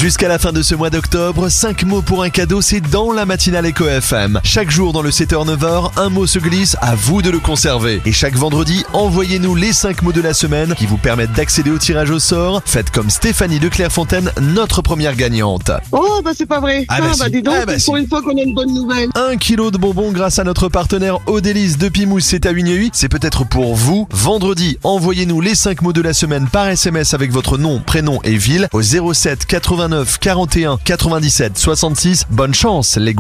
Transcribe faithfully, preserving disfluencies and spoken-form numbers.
Jusqu'à la fin de ce mois d'octobre, cinq mots pour un cadeau, c'est dans la matinale Eco F M. Chaque jour dans le sept heures neuf heures, un mot se glisse, à vous de le conserver. Et chaque vendredi, envoyez-nous les cinq mots de la semaine qui vous permettent d'accéder au tirage au sort. Faites comme Stéphanie de Clairefontaine, notre première gagnante. Oh bah c'est pas vrai. Ah Ah bah bah, si. dis donc, Ah bah pour si. une fois qu'on a une bonne nouvelle. Un kilo de bonbons grâce à notre partenaire Odélis de Pimousse, c'est à Huignehuy. C'est peut-être pour vous. Vendredi, envoyez-nous les cinq mots de la semaine par S M S avec votre nom, prénom et ville au zéro sept quatre-vingt-neuf quarante et un quatre-vingt-dix-sept soixante-six. Bonne chance les